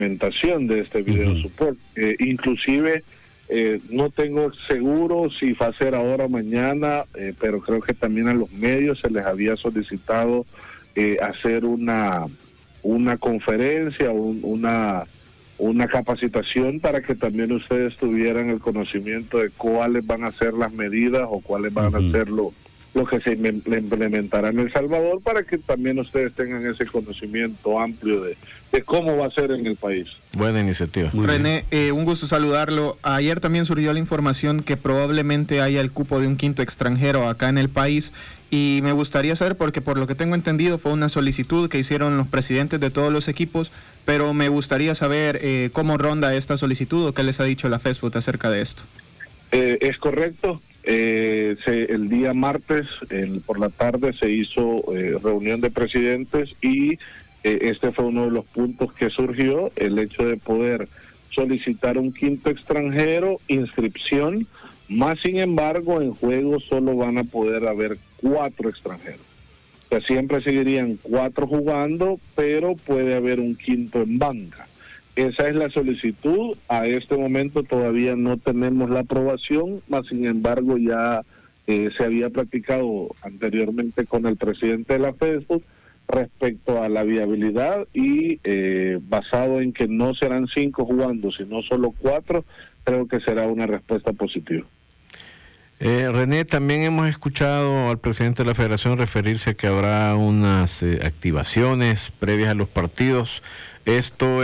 implementación de este video support. Inclusive no tengo seguro si va a ser ahora o mañana, pero creo que también a los medios se les había solicitado hacer una conferencia, una capacitación para que también ustedes tuvieran el conocimiento de cuáles van a ser las medidas o cuáles van a ser lo que se implementará en El Salvador, para que también ustedes tengan ese conocimiento amplio de cómo va a ser en el país. Buena iniciativa. René, un gusto saludarlo. Ayer también surgió la información que probablemente haya el cupo de un quinto extranjero acá en el país, y me gustaría saber, porque por lo que tengo entendido fue una solicitud que hicieron los presidentes de todos los equipos, pero me gustaría saber cómo ronda esta solicitud o qué les ha dicho la FESFUT acerca de esto. Es correcto. El día martes por la tarde se hizo reunión de presidentes y este fue uno de los puntos que surgió, el hecho de poder solicitar un quinto extranjero, inscripción, más sin embargo en juego solo van a poder haber 4 extranjeros. O sea, siempre seguirían 4 jugando, pero puede haber un quinto en banca. Esa es la solicitud. A este momento todavía no tenemos la aprobación, más sin embargo ya se había platicado anteriormente con el presidente de la FESFUT respecto a la viabilidad y basado en que no serán 5 jugando, sino solo 4, creo que será una respuesta positiva. René, también hemos escuchado al presidente de la Federación referirse a que habrá unas activaciones previas a los partidos. ¿Esto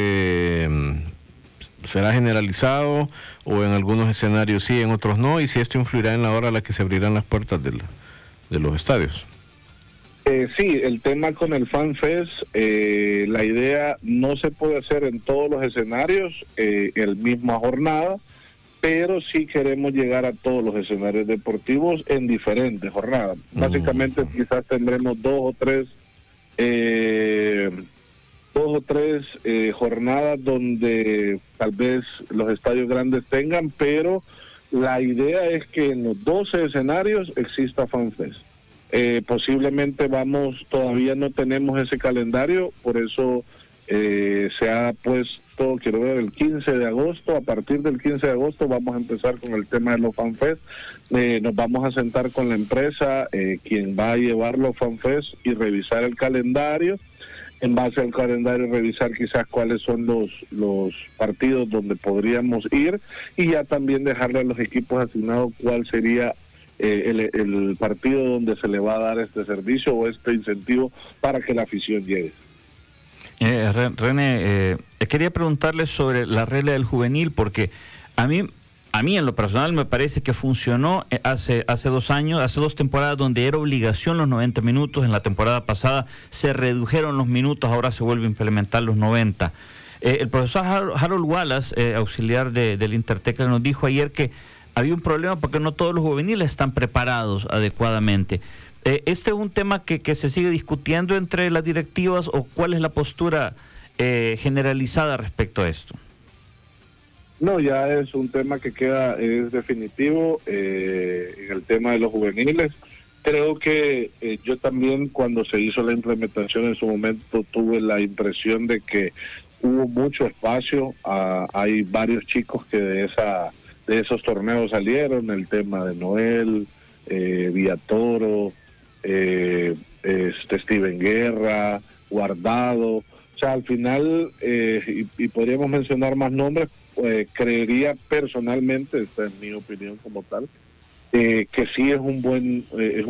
será generalizado o en algunos escenarios sí, en otros no? ¿Y si esto influirá en la hora a la que se abrirán las puertas de los estadios? Sí, el tema con el FanFest, la idea no se puede hacer en todos los escenarios el misma jornada, pero sí queremos llegar a todos los escenarios deportivos en diferentes jornadas. Básicamente quizás tendremos 2 o 3 jornadas donde tal vez los estadios grandes tengan, pero la idea es que en los 12 escenarios exista FanFest. Posiblemente todavía no tenemos ese calendario, por eso se ha puesto, quiero ver, el 15 de agosto, a partir del 15 de agosto vamos a empezar con el tema de los FanFest. Nos vamos a sentar con la empresa, quien va a llevar los FanFest, y revisar el calendario. En base al calendario revisar quizás cuáles son los partidos donde podríamos ir, y ya también dejarle a los equipos asignados cuál sería el partido donde se le va a dar este servicio o este incentivo para que la afición llegue. René, quería preguntarle sobre la regla del juvenil, porque a mí en lo personal me parece que funcionó hace 2 años, hace 2 temporadas, donde era obligación los 90 minutos. En la temporada pasada se redujeron los minutos, ahora se vuelve a implementar los 90. El profesor Harold Wallace, auxiliar del Intertecla, nos dijo ayer que había un problema porque no todos los juveniles están preparados adecuadamente. ¿Este es un tema que se sigue discutiendo entre las directivas, o cuál es la postura generalizada respecto a esto? No, ya es un tema que es definitivo en el tema de los juveniles. Creo que yo también, cuando se hizo la implementación en su momento, tuve la impresión de que hubo mucho espacio. Hay varios chicos que de esos torneos salieron, el tema de Noel, Villatoro, Steven Guerra, Guardado. O sea, al final, y podríamos mencionar más nombres, creería personalmente, esta es mi opinión como tal, que sí es un buen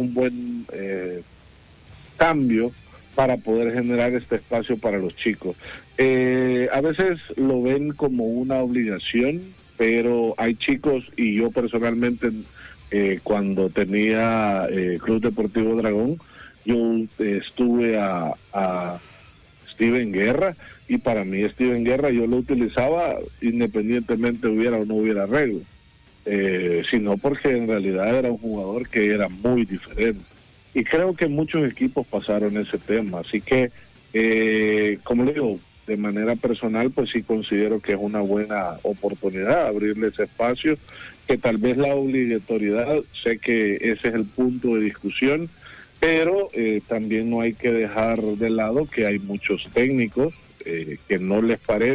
cambio para poder generar este espacio para los chicos. A veces lo ven como una obligación, pero hay chicos, y yo personalmente cuando tenía Club Deportivo Dragón, yo estuve a Steven Guerra, y para mí Steven Guerra yo lo utilizaba independientemente hubiera o no hubiera arreglo, sino porque en realidad era un jugador que era muy diferente, y creo que muchos equipos pasaron ese tema. Así que como le digo, de manera personal, pues sí considero que es una buena oportunidad abrirle ese espacio, que tal vez la obligatoriedad, sé que ese es el punto de discusión, pero también no hay que dejar de lado que hay muchos técnicos que no les parece